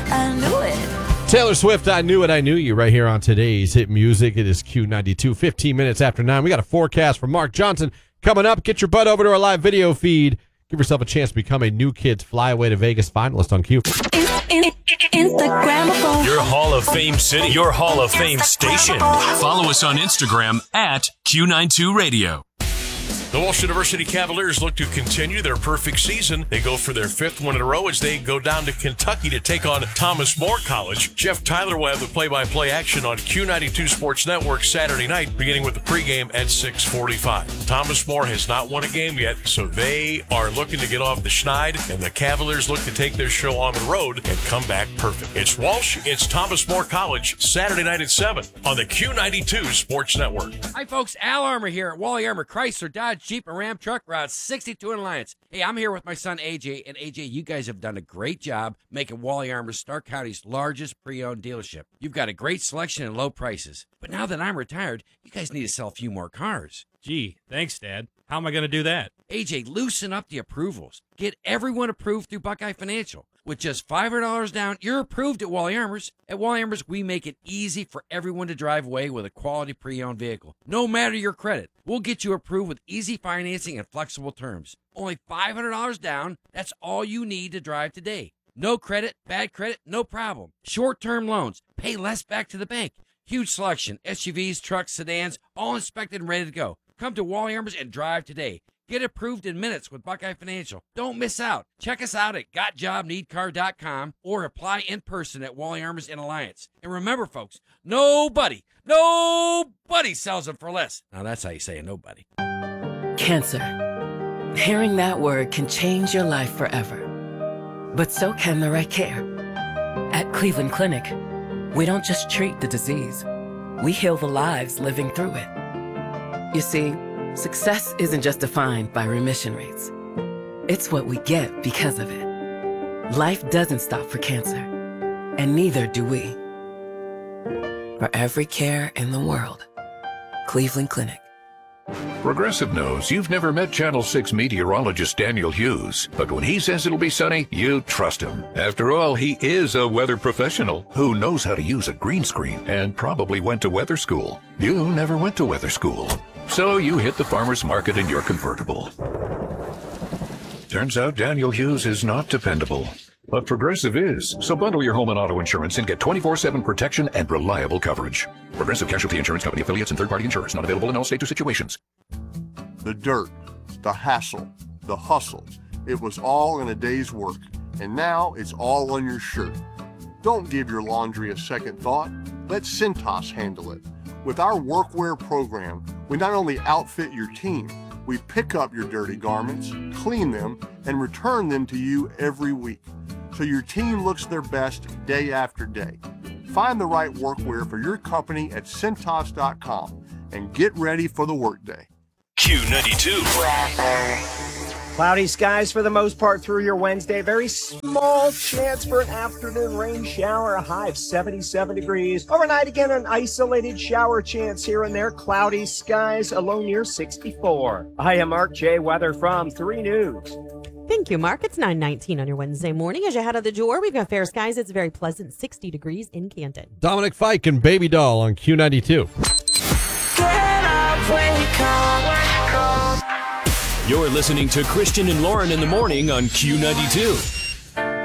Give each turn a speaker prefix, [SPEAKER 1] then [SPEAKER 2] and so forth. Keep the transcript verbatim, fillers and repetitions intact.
[SPEAKER 1] I knew it.
[SPEAKER 2] Taylor Swift, I Knew It, I Knew You, right here on today's Hit Music. It is Q ninety-two, fifteen minutes after nine. We got a forecast from Mark Johnson coming up. Get your butt over to our live video feed. Give yourself a chance to become a New Kids Flyaway to Vegas finalist on Q.
[SPEAKER 1] In, in, Instagrammable.
[SPEAKER 3] Your Hall of Fame city, your Hall of Fame station. Follow us on Instagram at Q ninety-two Radio. The Walsh University Cavaliers look to continue their perfect season. They go for their fifth one in a row as they go down to Kentucky to take on Thomas More College. Jeff Tyler will have the play-by-play action on Q ninety-two Sports Network Saturday night, beginning with the pregame at six forty-five. Thomas More has not won a game yet, so they are looking to get off the schneid, and the Cavaliers look to take their show on the road and come back perfect. It's Walsh, it's Thomas More College, Saturday night at seven on the Q ninety-two Sports Network.
[SPEAKER 4] Hi, folks. Al Armour here at Wally Armour Chrysler, Dodge, Jeep, and Ram Truck Route sixty-two in Alliance. Hey, I'm here with my son, A J. And A J, you guys have done a great job making Wally Armour Stark County's largest pre-owned dealership. You've got a great selection and low prices. But now that I'm retired, you guys need to sell a few more cars.
[SPEAKER 5] Gee, thanks, Dad. How am I going to do that?
[SPEAKER 4] A J, loosen up the approvals. Get everyone approved through Buckeye Financial. With just five hundred dollars down, you're approved at Wally Armour's. At Wally Armour's, we make it easy for everyone to drive away with a quality pre-owned vehicle. No matter your credit, we'll get you approved with easy financing and flexible terms. Only five hundred dollars down, that's all you need to drive today. No credit, bad credit, no problem. Short-term loans, pay less back to the bank. Huge selection, S U Vs, trucks, sedans, all inspected and ready to go. Come to Wally Armour's and drive today. Get approved in minutes with Buckeye Financial. Don't miss out. Check us out at got job need car dot com or apply in person at Wally Armour's in Alliance. And remember, folks, nobody, nobody sells them for less. Now, that's how you say it, nobody.
[SPEAKER 6] Cancer. Hearing that word can change your life forever. But so can the right care. At Cleveland Clinic, we don't just treat the disease. We heal the lives living through it. You see, success isn't just defined by remission rates. It's what we get because of it. Life doesn't stop for cancer, and neither do we. For every care in the world, Cleveland Clinic.
[SPEAKER 7] Progressive knows you've never met Channel six meteorologist Daniel Hughes, but when he says it'll be sunny, you trust him. After all, he is a weather professional who knows how to use a green screen and probably went to weather school. You never went to weather school. So you hit the farmer's market in your convertible. Turns out Daniel Hughes is not dependable, but Progressive is. So bundle your home and auto insurance and get twenty-four seven protection and reliable coverage. Progressive Casualty Insurance Company affiliates and third-party insurers. Not available in all states or situations.
[SPEAKER 8] The dirt, the hassle, the hustle. It was all in a day's work, and now it's all on your shirt. Don't give your laundry a second thought. Let Cintas handle it. With our workwear program, we not only outfit your team, we pick up your dirty garments, clean them, and return them to you every week, so your team looks their best day after day. Find the right workwear for your company at Cintas dot com and get ready for the workday.
[SPEAKER 3] Q ninety-two.
[SPEAKER 9] Cloudy skies for the most part through your Wednesday. Very small chance for an afternoon rain shower, a high of seventy-seven degrees. Overnight, again, an isolated shower chance here and there. Cloudy skies, a low near sixty-four. I am Mark J. Weather from three News.
[SPEAKER 10] Thank you, Mark. It's nine nineteen on your Wednesday morning. As you head out the door, we've got fair skies. It's very pleasant, sixty degrees in Canton.
[SPEAKER 2] Dominic Fike and Baby Doll on Q ninety-two.
[SPEAKER 1] Get up, wake up.
[SPEAKER 3] You're listening to Christian and Lauren in the morning on Q ninety-two.